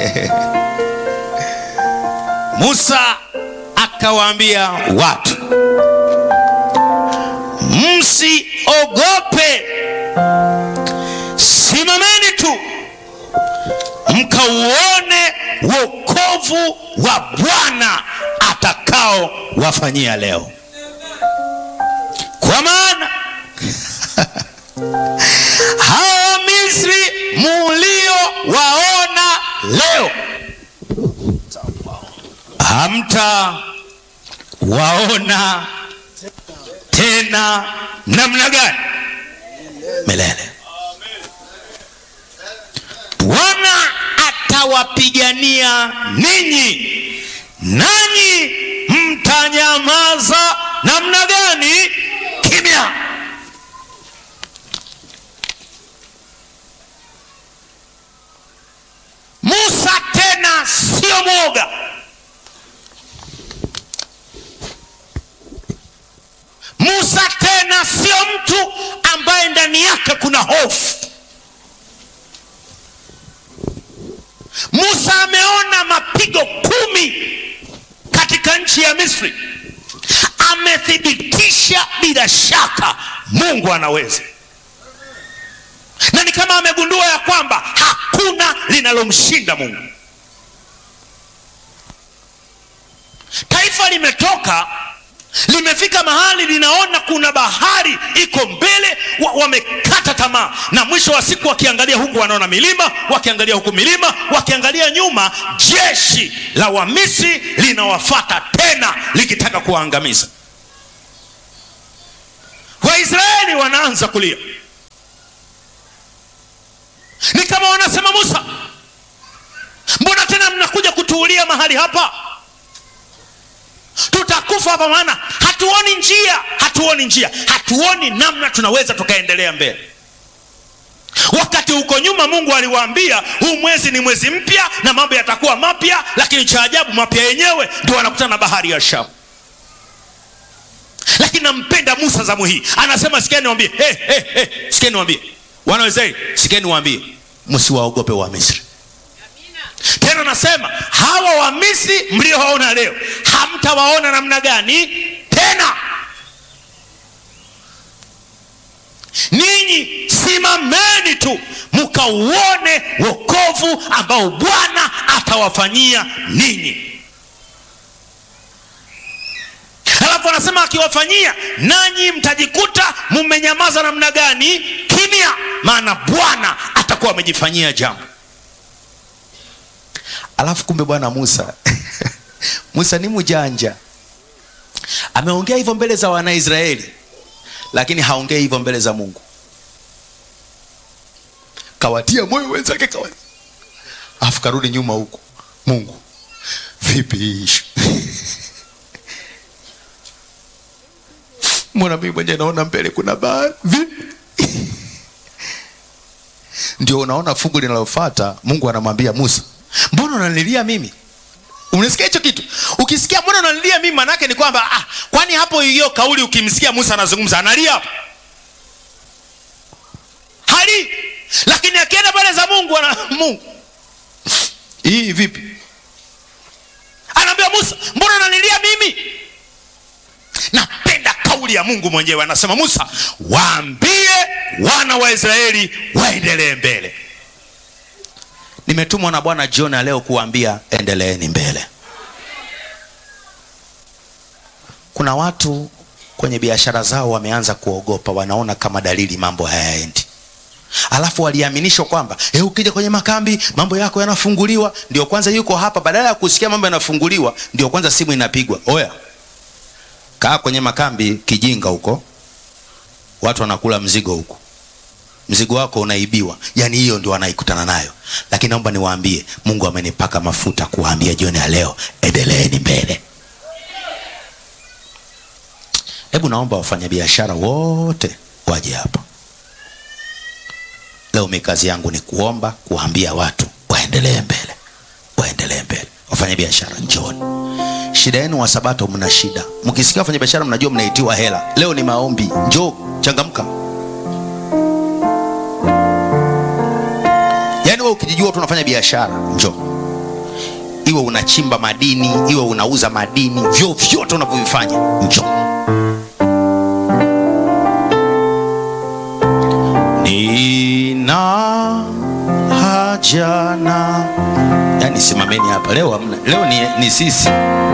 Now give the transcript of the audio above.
Musa akawaambia watu, msiogope, simameni tu mkauone wokovu wa Bwana atakao wafanyia leo. Kwa maana hawa Misri mulio waona leo hamta waona tena namna gani? Milele. Bwana atawapigania ninyi, nanyi mtanyamaza namna gani? Kimya. Musa tena sio mwoga. Musa tena sio mtu ambaye ndani yake kuna hofu. Musa ameona mapigo 10 katika nchi ya Misri. Amethibitisha bila shaka Mungu anaweza. Na ni kama amegundua ya kwamba hakuna linalomshinda Mungu. Taifa limetoka, limefika mahali linaona kuna bahari iko mbele, wamekata tamaa. Na mwisho wa siku wakiangalia huku wanaona milima, wakiangalia huku milima, wakiangalia nyuma jeshi la Wamisri linawafuata tena likitaka kuwaangamiza. Waisraeli wanaanza kulia. Ni kama wanasema, Musa, mbona tena mnakuja kutuulia mahali hapa? Tutakufa hapa, maana hatuoni njia, hatuoni namna tunaweza tukaendelea mbele. Wakati huko nyuma Mungu aliwaambia huu mwezi ni mwezi mpya na mambo yatakuwa mapya, lakini cha ajabu mapya yenyewe ndio wanakutana na bahari ya Shamu. Lakini nampenda Musa zamu hii, anasema sikieni niwaambie, sikieni niwaambie wana wa Israeli, sikieni niwaambie, msiwaogope wa Misri. Tena nasema hawa wa Misri mliowaona leo hamtawaona namna gani tena. Ninyi simameni tu mkauone wokovu ambao Bwana atawafanyia ninyi. Halafu anasema akiwafanyia, nanyi mtajikuta mumenyamaza namna gani? Kimya, maana Bwana atakuwa amejifanyia jambo. Alafu kumbe bwana Musa Musa ni mjanja. Ameongea hivyo mbele za Wanaisraeli, lakini haongei hivyo mbele za Mungu. Kawatia moyo wenzake alafu karudi nyuma huko. Mungu, vipi? Mbona mimi mwenyewe naona mbele kuna bahari? Vipi? Ndio unaona fungu linalofuata Mungu anamwambia Musa, mbona unanilia mimi? Unasikia hicho kitu? Ukisikia mbona unanilia mimi, maana yake ni kwamba kwani hapo hiyo kauli ukimsikia Musa anazungumza analia hapo? Hali. Lakini akienda pale za Mungu Mungu, hii vipi? Anaambia Musa, mbona unanilia mimi? Napenda kauli ya Mungu mwenyewe, anasema Musa, waambie wana wa Israeli waendelee mbele. Nimetumwa na Bwana jioni leo kuambia endeleeni mbele. Kuna watu kwenye biashara zao wameanza kuogopa, wanaona kama dalili mambo hayaendi. Alafu waliaminishwa kwamba ukija kwenye makambi mambo yako yanafunguliwa. Ndio kwanza yuko hapa, badala ya kusikia mambo yanafunguliwa ndio kwanza simu inapigwa, oya kaa kwenye makambi kijinga huko, watu wanakula mzigo huko, mzigo wako unaibiwa. Yani hiyo ndio wanaikutana nayo. Lakini naomba niwaambie, Mungu amenipaka mafuta kuwaambia jioni ya leo, endeleeni mbele. Hebu naomba wafanyabiashara wote waje hapa leo. Kazi yangu ni kuomba, kuambia watu waendelee mbele, waendelee mbele. Wafanyabiashara njooni. Shida yenu wa Sabato, mna shida. Mkisikia wafanyabiashara mnajua mnaitiwa hela. Leo ni maombi, njoo changamka. Yani wewe ukijijua tunafanya biashara, njoo. iwe unachimba madini, iwe unauza madini, vyovyote unavyovifanya, njoo. Nina haja na, yani simameni hapa leo, leo ni sisi.